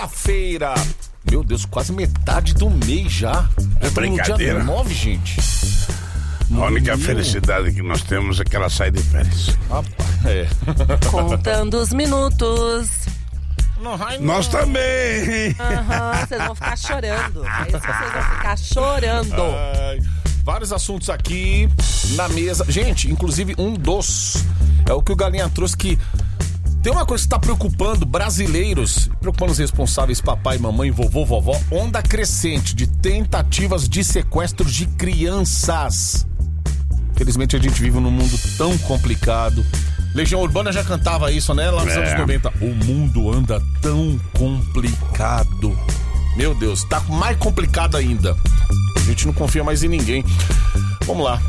Feira. Meu Deus, quase metade do mês já. É brincadeira. Dia 9, gente. A única felicidade que nós temos é que ela sai de férias. Rapaz, é. Contando os minutos. Nós também. Vocês vão ficar chorando. É isso que vocês vão ficar chorando. Vários assuntos aqui na mesa. Gente, inclusive é o que o Galinha trouxe, que tem uma coisa que está preocupando brasileiros, preocupando os responsáveis, papai, mamãe, vovô, vovó, onda crescente de tentativas de sequestro de crianças. Infelizmente a gente vive num mundo tão complicado. Legião Urbana já cantava isso, né? Lá nos anos 90. O mundo anda tão complicado. Meu Deus, tá mais complicado ainda. A gente não confia mais em ninguém. Vamos lá,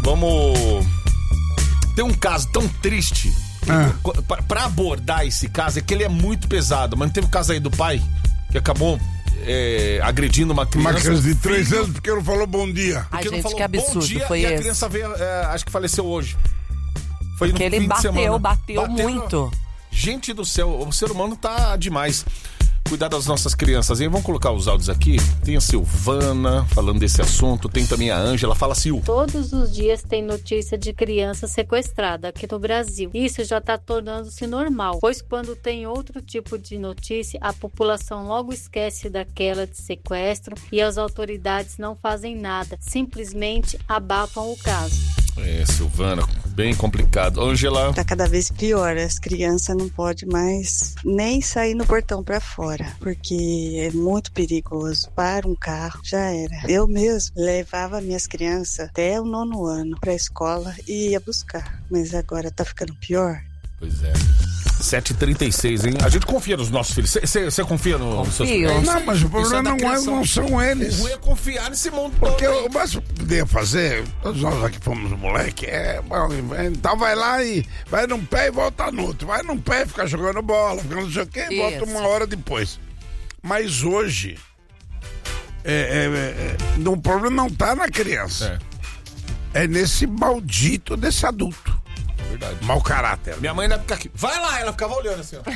Tem um caso tão triste. Pra abordar esse caso, é que ele é muito pesado. Mas não teve o caso aí do pai que acabou agredindo uma criança. Uma criança de 3 anos porque não falou bom dia. Ai, Porque gente, não falou que absurdo bom dia, foi e esse. a criança veio, acho que faleceu hoje. Foi Porque no ele fim de semana. bateu muito. Gente do céu, o ser humano tá demais. Cuidar das nossas crianças, hein? Vamos colocar os áudios aqui. Tem a Silvana falando desse assunto, tem também a Ângela. Fala, Sil. Todos os dias tem notícia de criança sequestrada aqui no Brasil. Isso já está tornando-se normal, pois quando tem outro tipo de notícia, a população logo esquece daquela de sequestro e as autoridades não fazem nada, simplesmente abafam o caso. Silvana, bem complicado. Ângela. Tá cada vez pior, as crianças não podem mais nem sair no portão pra fora, porque é muito perigoso. Para um carro, já era. Eu mesmo levava minhas crianças até o 9º ano pra escola e ia buscar, mas agora tá ficando pior. Pois é. 7h36, hein? A gente confia nos nossos filhos. Você confia nos seus filhos? Não, mas o problema não são eles. O ruim é confiar nesse mundo. Porque o mais que podia fazer, todos nós aqui fomos moleque, então vai lá e vai num pé e volta no outro. Vai num pé e fica jogando bola, fica não sei o quê, e volta uma hora depois. Mas hoje, o problema não tá na criança. É nesse maldito desse adulto. Verdade. Mau caráter. Minha mãe ainda fica aqui. Vai lá, ela ficava olhando assim, ó.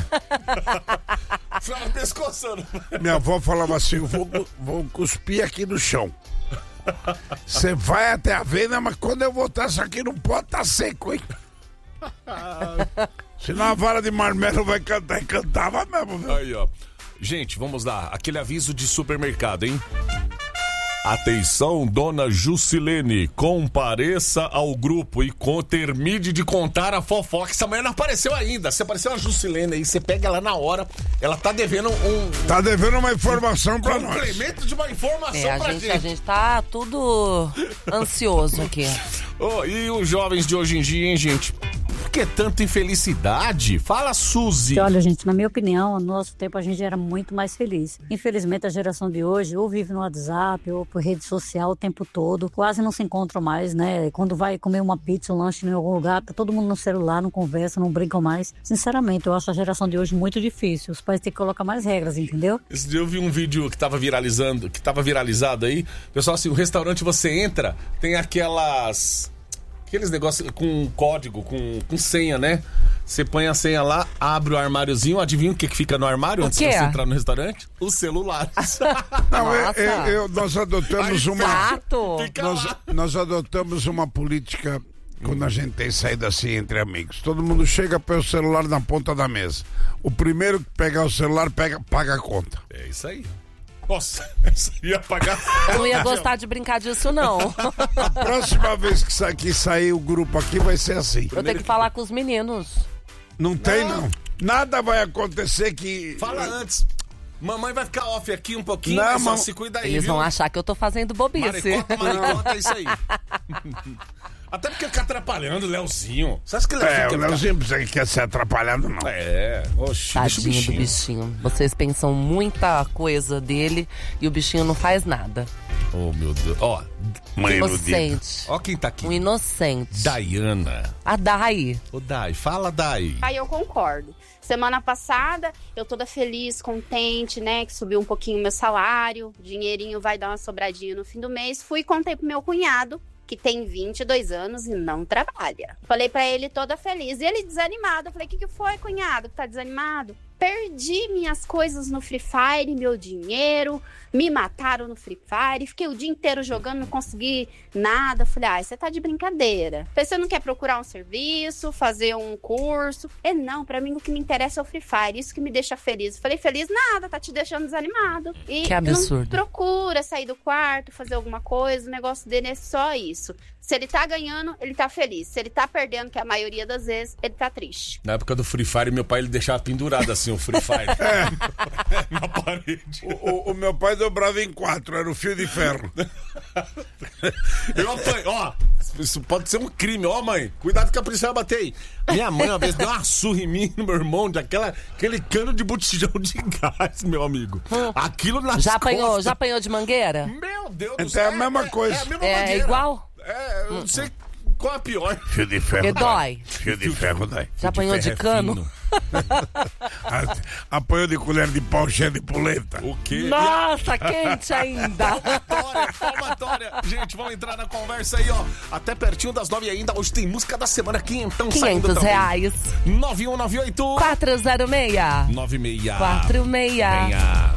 Ficava pescoçando. Minha avó falava assim: vou cuspir aqui no chão. Você vai até a venda, mas quando eu voltar, isso aqui não pode estar seco, hein? Senão a vara de marmelo vai cantar, e cantava mesmo, viu? Aí, ó. Gente, vamos lá. Aquele aviso de supermercado, hein? Atenção, dona Jusilene, compareça ao grupo e termine de contar a fofoca. Essa manhã não apareceu ainda. Se apareceu a Jusilene aí, você pega ela na hora. Ela tá devendo Tá devendo uma informação pra nós. Complemento de uma informação pra gente. A gente tá tudo ansioso aqui. E os jovens de hoje em dia, hein, gente? Por que tanta infelicidade? Fala, Suzy. Olha, gente, na minha opinião, no nosso tempo a gente era muito mais feliz. Infelizmente, a geração de hoje ou vive no WhatsApp ou por rede social o tempo todo. Quase não se encontram mais, né? Quando vai comer uma pizza, um lanche em algum lugar, tá todo mundo no celular, não conversa, não brincam mais. Sinceramente, eu acho a geração de hoje muito difícil. Os pais têm que colocar mais regras, entendeu? Esse dia eu vi um vídeo que tava viralizado aí. Pessoal, assim, o restaurante você entra, tem aqueles negócios com código, com senha, né? Você põe a senha lá, abre o armáriozinho, adivinha o que fica no armário antes de você entrar no restaurante? Os celulares. Não, nós adotamos Nós adotamos uma política quando a gente tem saído assim entre amigos. Todo mundo chega, põe o celular na ponta da mesa. O primeiro que pegar o celular, paga a conta. É isso aí. Nossa, ia pagar. Eu não ia gostar de brincar disso, não. A próxima vez que sair o grupo aqui vai ser assim. Eu tenho que falar com os meninos. Não tem, não. Nada vai acontecer que... Fala antes. Mamãe vai ficar off aqui um pouquinho, não, mas só se cuida aí, Eles viu? vão achar que eu tô fazendo bobice. Maricota, é isso aí. Até porque fica atrapalhando o Leozinho. Você acha que o Leozinho quer ser atrapalhado, não. Oxi, tadinho do bichinho. Vocês pensam muita coisa dele e o bichinho não faz nada. Oh, meu Deus. Mãe inocente. Quem tá aqui. Um inocente. Daiana. A Dai. Dai, fala, Dai. Aí eu concordo. Semana passada, eu toda feliz, contente, né? Que subiu um pouquinho o meu salário. Dinheirinho vai dar uma sobradinha no fim do mês. Fui e contei pro meu cunhado, que tem 22 anos e não trabalha. Falei pra ele toda feliz. E ele desanimado. Eu falei, o que foi, cunhado, que tá desanimado? perdi minhas coisas no Free Fire, meu dinheiro, me mataram no Free Fire, fiquei o dia inteiro jogando, não consegui nada. Falei, você tá de brincadeira. Falei, você não quer procurar um serviço, fazer um curso? Não, pra mim o que me interessa é o Free Fire, isso que me deixa feliz. Falei, feliz nada, tá te deixando desanimado. E que absurdo. Não procura sair do quarto, fazer alguma coisa, o negócio dele é só isso. Se ele tá ganhando, ele tá feliz. Se ele tá perdendo, que é a maioria das vezes, ele tá triste. Na época do Free Fire, meu pai ele deixava pendurado assim o Free Fire. Na parede. O meu pai dobrava em 4, era o fio de ferro. Eu apanho, ó. Isso pode ser um crime, ó, mãe. Cuidado que a polícia vai bater aí. Minha mãe uma vez deu uma surra em mim, no meu irmão, aquele cano de botijão de gás, meu amigo. Aquilo nas costas. Já apanhou de mangueira? Meu Deus do Então céu. é a mesma coisa. É a mesma mangueira. Igual? Eu não sei qual é a pior. Fio de ferro Que dói. Fio de ferro dói. Já apanhou de cano? Apanhou de colher de pau cheia de polenta. O quê? Nossa, quente ainda. Palmatória. Gente, vamos entrar na conversa aí, ó. Até pertinho das 9 ainda. Hoje tem música da semana, quinhentão saindo R$500. também. 9198 406 96 46. Venha.